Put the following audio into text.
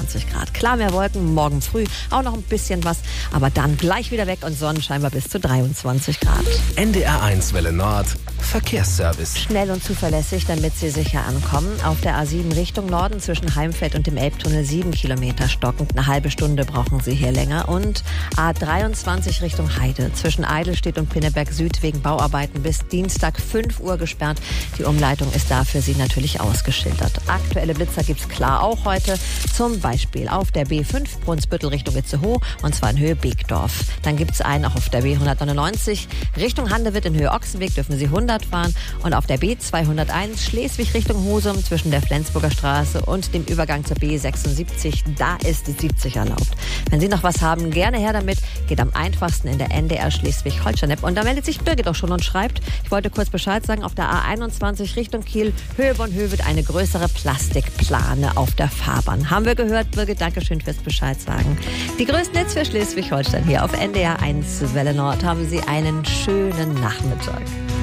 22 Grad. Klar, mehr Wolken, morgen früh auch noch ein bisschen was, aber dann gleich wieder weg und Sonnenschein bis zu 23 Grad. NDR1 Welle Nord, Verkehrsservice. Schnell und zuverlässig, damit Sie sicher ankommen. Auf der A7 Richtung Norden zwischen Heimfeld und dem Elbtunnel 7 Kilometer stockend. Eine halbe Stunde brauchen Sie hier länger. Und A23 Richtung Heide zwischen Eidelstedt und Pinneberg Süd wegen Bauarbeiten bis Dienstag 5 Uhr gesperrt. Die Umleitung ist da für Sie natürlich ausgeschildert. Aktuelle Blitzer gibt's klar auch heute. Zum Beispiel auf der B5 Brunsbüttel Richtung Itzehoe und zwar in Höhe Beekdorf. Dann gibt's einen auch auf der B199 Richtung Handewitt in Höhe Ochsenweg dürfen Sie 100 fahren und auf der B201 Schleswig Richtung Husum zwischen der Flensburger Straße und dem Übergang zur B76, da ist 70 erlaubt. Wenn Sie noch was haben, gerne her damit. Geht am einfachsten in der NDR Schleswig-Holstein-App. Und da meldet sich Birgit auch schon und schreibt, ich wollte kurz Bescheid sagen, auf der A21 Richtung Kiel, Höhe Bonn-Höhe eine größere Plastikplane auf der Fahrbahn. Haben wir gehört, Birgit, danke schön fürs Bescheid sagen. Die größten Hits für Schleswig-Holstein hier auf NDR 1 Welle Nord. Haben Sie einen schönen Nachmittag.